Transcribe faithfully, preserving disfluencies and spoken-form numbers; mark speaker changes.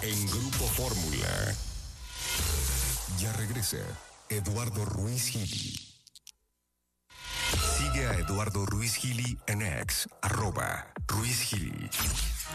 Speaker 1: en Grupo Fórmula. Ya regresa Eduardo Ruiz Gili. Sigue a Eduardo Ruiz Gili en X, arroba Ruiz Gili.